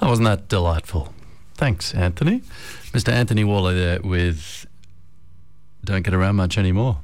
Oh, wasn't that delightful? Thanks, Anthony. Mr. Anthony Waller there with Don't Get Around Much Anymore.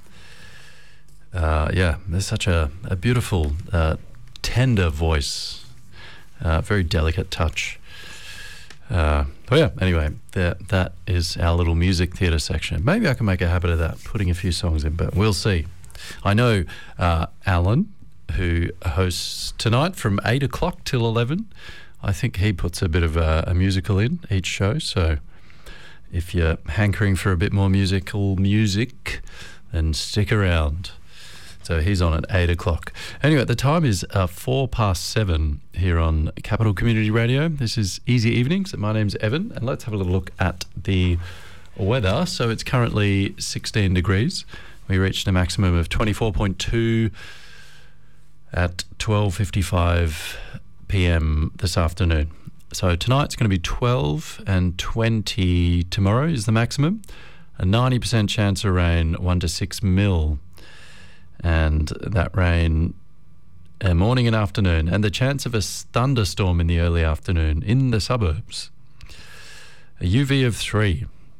There's such a beautiful, tender voice, very delicate touch. Anyway, that is our little music theatre section. Maybe I can make a habit of that, putting a few songs in, but we'll see. I know Alan, who hosts tonight from 8 o'clock till 11. I think he puts a bit of a musical in each show, so if you're hankering for a bit more musical music, then stick around. So he's on at 8 o'clock. Anyway, the time is 7:04 here on Capital Community Radio. This is Easy Evenings, and my name's Evan, and let's have a little look at the weather. So it's currently 16 degrees. We reached a maximum of 24.2 at 12:55 p.m. this afternoon. So tonight's going to be 12 and 20 tomorrow is the maximum. A 90% chance of rain, 1 to 6 mil. And that rain morning and afternoon, and the chance of a thunderstorm in the early afternoon in the suburbs. A UV of 3.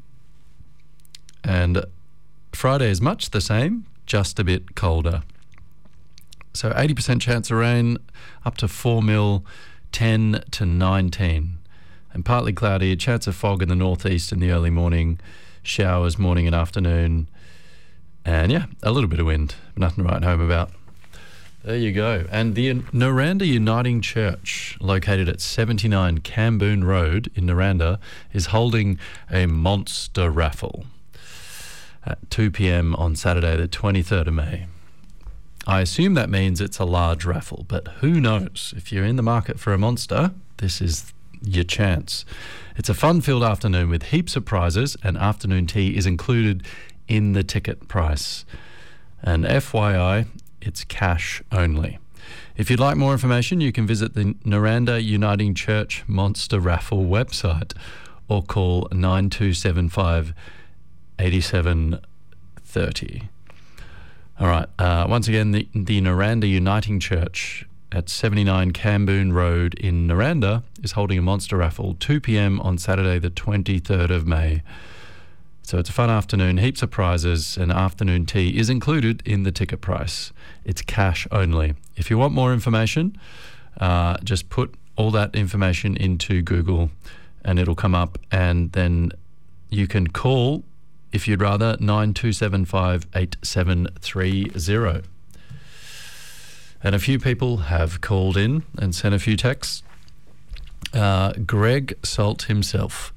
And Friday is much the same, just a bit colder. So 80% chance of rain, up to 4 mil, 10 to 19. And partly cloudy, a chance of fog in the northeast in the early morning, showers morning and afternoon. And a little bit of wind, nothing to write home about. There you go. And the Naranda Uniting Church, located at 79 Camboon Road in Naranda, is holding a monster raffle at 2 p.m. on Saturday, the 23rd of May. I assume that means it's a large raffle, but who knows? If you're in the market for a monster, this is your chance. It's a fun-filled afternoon with heaps of prizes, and afternoon tea is included in the ticket price. And FYI, it's cash only. If you'd like more information, you can visit the Naranda Uniting Church Monster Raffle website or call 9275 8730. All right, once again, the Naranda Uniting Church at 79 Camboon Road in Naranda is holding a monster raffle 2 p.m. on Saturday the 23rd of May. So it's a fun afternoon, heaps of prizes, and afternoon tea is included in the ticket price. It's cash only. If you want more information, just put all that information into Google and it'll come up, and then you can call, if you'd rather, 9275 8730. And a few people have called in and sent a few texts. Greg Salt himself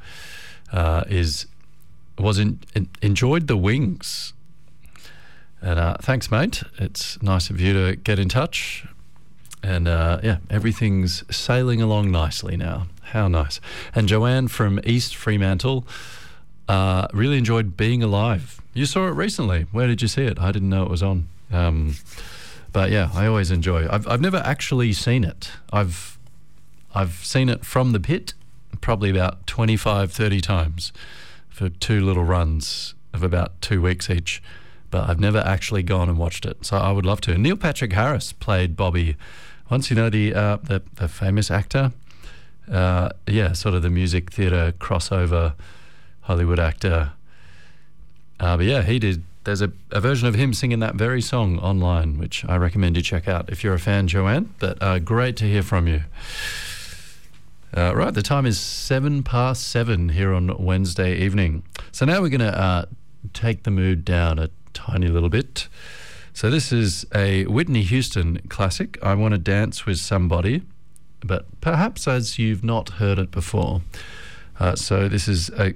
enjoyed the Wings. And thanks, mate. It's nice of you to get in touch. And everything's sailing along nicely now. How nice. And Joanne from East Fremantle really enjoyed Being Alive. You saw it recently. Where did you see it? I didn't know it was on. But I always enjoy. I've never actually seen it. I've seen it from the pit probably about 25, 30 times. For 2 little runs of about 2 weeks each, but I've never actually gone and watched it, so I would love to. Neil Patrick Harris played Bobby once, the famous actor, sort of the music theatre crossover Hollywood actor. He did. There's a version of him singing that very song online, which I recommend you check out if you're a fan, Joanne. But great to hear from you. Right, the time is 7:07 here on Wednesday evening. So now we're going to take the mood down a tiny little bit. So this is a Whitney Houston classic, I Want to Dance with Somebody, but perhaps as you've not heard it before. So this is a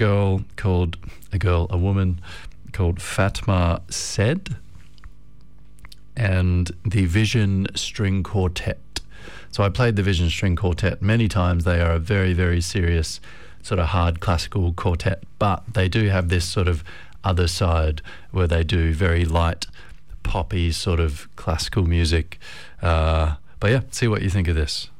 woman called Fatma Said and the Vision String Quartet. So I played the Vision String Quartet many times. They are a very, very serious sort of hard classical quartet, but they do have this sort of other side where they do very light, poppy sort of classical music. See what you think of this.